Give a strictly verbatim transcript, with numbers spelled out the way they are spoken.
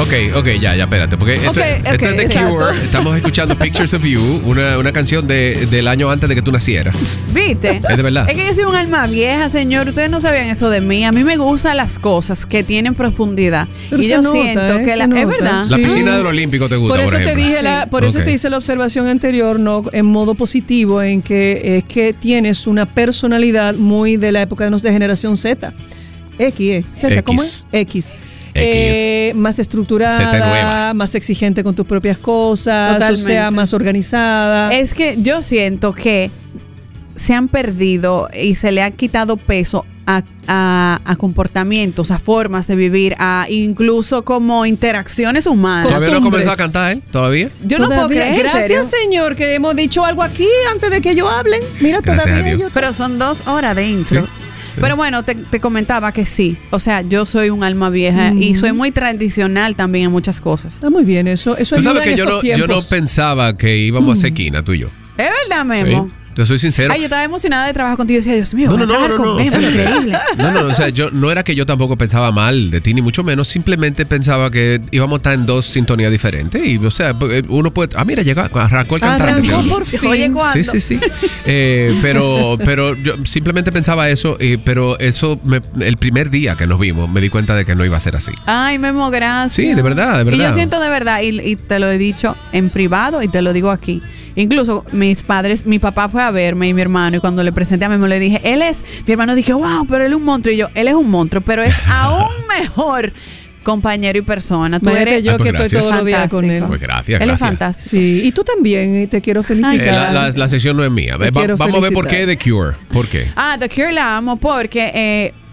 Ok, ok, ya, ya, espérate. Porque esto, Okay, esto okay, es The exacto. Cure. Estamos escuchando Pictures of You, una, una canción de, del año antes de que tú nacieras. ¿Viste? Es de verdad. Es que yo soy un alma vieja, señor. Ustedes no sabían eso de mí. A mí me gustan las cosas que tienen profundidad. Pero y se yo nota, siento ¿eh? que Se la, nota. es verdad. La Sí. piscina del Olímpico te gusta, Por por, eso te ejemplo. dije la, por eso Ok. te hice la observación anterior, no en modo positivo, en que es que tienes una personalidad muy de la época de nuestra generación Z. X, eh, Z, X. ¿cómo es? X. X. Eh, más Z estructurada, nueva. más exigente con tus propias cosas, Totalmente. o sea, más organizada. Es que yo siento que se han perdido y se le ha quitado peso a, a, a comportamientos, a formas de vivir, a incluso como interacciones humanas. ¿Todavía no costumbres. comenzó a cantar él? ¿Todavía? Yo no puedo Todavía- creer, ¿en serio? Gracias, señor, que hemos dicho algo aquí antes de que ellos hablen. Mira, Gracias a todavía Dios. yo- Pero son dos horas de intro. Sí, sí. Pero bueno, te, te comentaba que sí. O sea, yo soy un alma vieja y soy muy tradicional también en muchas cosas. Está muy bien eso. Eso Tú ayuda sabes que en yo no, estos yo no tiempos. pensaba que íbamos a hacer quina, tú y yo. ¿Es verdad, Memo? Sí. Te soy sincero. Ay, yo estaba emocionada de trabajar contigo y decía, Dios mío, No, voy no, a no, trabajar no, con no. Memo, increíble. No, no, o sea, yo no era que yo tampoco pensaba mal de ti, ni mucho menos. Simplemente pensaba que íbamos a estar en dos sintonías diferentes. Y, o sea, uno puede. Ah, mira, llegó, arrancó el cantante. Arrancó por fin. Oye, ¿cuándo? Sí, sí, sí. Eh, pero, pero yo simplemente pensaba eso, eh, pero eso, me- el primer día que nos vimos, me di cuenta de que no iba a ser así. Ay, Memo, gracias. Sí, de verdad, de verdad. Y yo siento de verdad, y, y te lo he dicho en privado y te lo digo aquí. Incluso mis padres, mi papá fue a verme y mi hermano, y cuando le presenté a Memo le dije, él es, mi hermano dije, wow, pero él es un monstruo. Y yo, él es un monstruo, pero es aún mejor compañero y persona. Tú Imagínate eres yo Ay, pues que estoy gracias. todos los días con él. fantástico. Pues gracias, Él es gracias. fantástico. Sí, y tú también, y te quiero Eh, felicitar. la, la- la sesión no es mía. Te Va- quiero vamos a ver por qué felicitar. The Cure. ¿Por qué? Ah, The Cure la amo porque... Eh,